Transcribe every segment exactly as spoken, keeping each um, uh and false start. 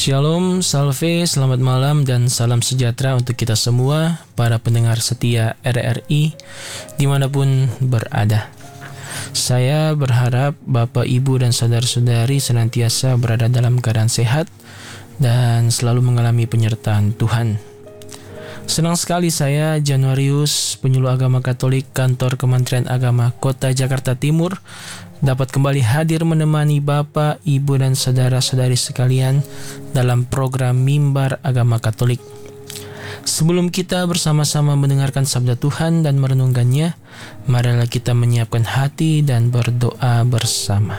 Shalom, salve, selamat malam dan salam sejahtera untuk kita semua, para pendengar setia R R I dimanapun berada. Saya berharap Bapak, Ibu, dan saudara-saudari senantiasa berada dalam keadaan sehat dan selalu mengalami penyertaan Tuhan. Senang sekali saya, Januarius, penyuluh agama Katolik Kantor Kementerian Agama Kota Jakarta Timur, dapat kembali hadir menemani Bapak, Ibu, dan saudara-saudari sekalian dalam program Mimbar Agama Katolik. Sebelum kita bersama-sama mendengarkan sabda Tuhan dan merenungkannya, marilah kita menyiapkan hati dan berdoa bersama.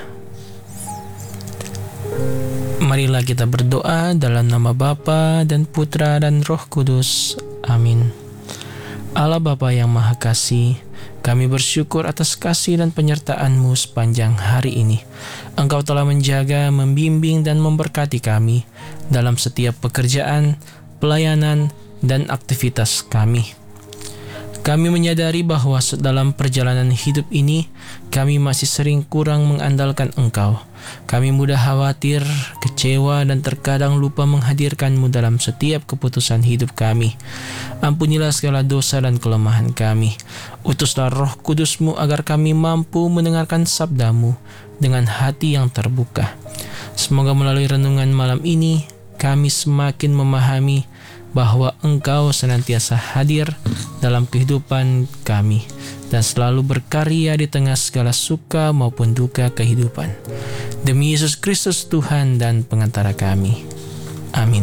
Marilah kita berdoa dalam nama Bapa dan Putra dan Roh Kudus. Amin. Allah Bapa yang Maha Kasih, kami bersyukur atas kasih dan penyertaan-Mu sepanjang hari ini. Engkau telah menjaga, membimbing, dan memberkati kami dalam setiap pekerjaan, pelayanan, dan aktivitas kami. Kami menyadari bahwa dalam perjalanan hidup ini, kami masih sering kurang mengandalkan Engkau. Kami mudah khawatir, kecewa, dan terkadang lupa menghadirkan-Mu dalam setiap keputusan hidup kami. Ampunilah segala dosa dan kelemahan kami. Utuslah Roh Kudus-Mu agar kami mampu mendengarkan sabda-Mu dengan hati yang terbuka. Semoga melalui renungan malam ini, kami semakin memahami bahwa Engkau senantiasa hadir dalam kehidupan kami dan selalu berkarya di tengah segala suka maupun duka kehidupan. Demi Yesus Kristus Tuhan dan pengantara kami. Amin.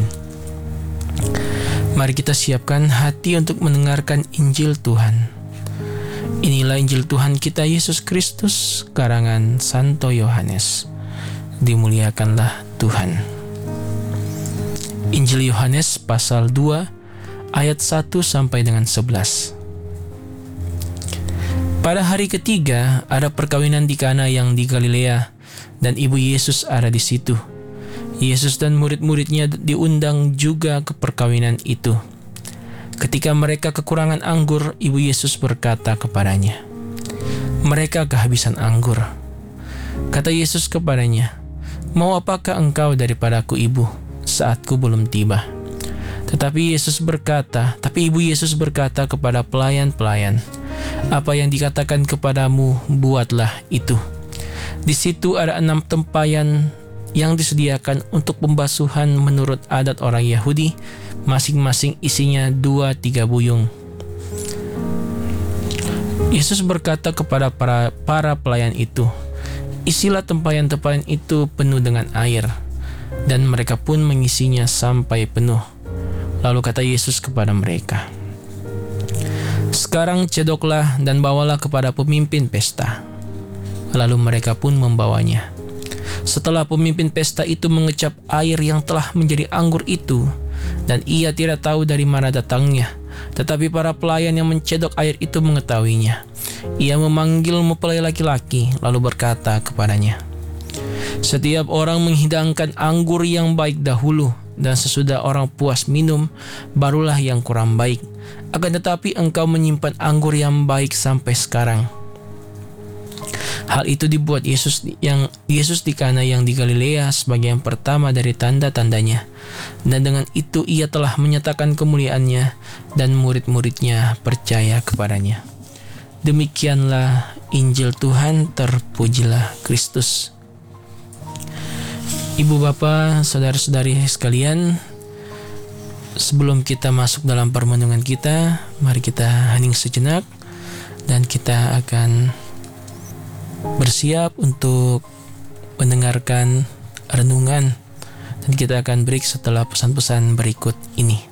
Mari kita siapkan hati untuk mendengarkan Injil Tuhan. Inilah Injil Tuhan kita Yesus Kristus, karangan Santo Yohanes. Dimuliakanlah Tuhan. Injil Yohanes pasal dua ayat satu sampai dengan sebelas. Pada hari ketiga ada perkawinan di Kana yang di Galilea, dan ibu Yesus ada di situ. Yesus dan murid-muridnya diundang juga ke perkawinan itu. Ketika mereka kekurangan anggur, ibu Yesus berkata kepadanya, "Mereka kehabisan anggur." Kata Yesus kepadanya, "Mau apakah engkau daripadaku, ibu? Saatku belum tiba." Tetapi Yesus berkata, tapi ibu Yesus berkata kepada pelayan-pelayan, "Apa yang dikatakan kepadamu, buatlah itu." Di situ ada enam tempayan yang disediakan untuk pembasuhan menurut adat orang Yahudi, masing-masing isinya dua tiga buyung. Yesus berkata kepada para, para pelayan itu, "Isilah tempayan-tempayan itu penuh dengan air." Dan mereka pun mengisinya sampai penuh. Lalu kata Yesus kepada mereka, "Sekarang cedoklah dan bawalah kepada pemimpin pesta." Lalu mereka pun membawanya. Setelah pemimpin pesta itu mengecap air yang telah menjadi anggur itu, dan ia tidak tahu dari mana datangnya, tetapi para pelayan yang mencedok air itu mengetahuinya. Ia memanggil mempelai laki-laki, lalu berkata kepadanya, "Setiap orang menghidangkan anggur yang baik dahulu, dan sesudah orang puas minum, barulah yang kurang baik. Akan tetapi engkau menyimpan anggur yang baik sampai sekarang." Hal itu dibuat Yesus yang Yesus di Kana yang di Galilea sebagai yang pertama dari tanda-tandanya. Dan dengan itu ia telah menyatakan kemuliaannya, dan murid-muridnya percaya kepadanya. Demikianlah Injil Tuhan, terpujilah Kristus. Ibu bapa, saudara-saudari sekalian, sebelum kita masuk dalam permenungan kita, mari kita hening sejenak dan kita akan bersiap untuk mendengarkan renungan, dan kita akan break setelah pesan-pesan berikut ini.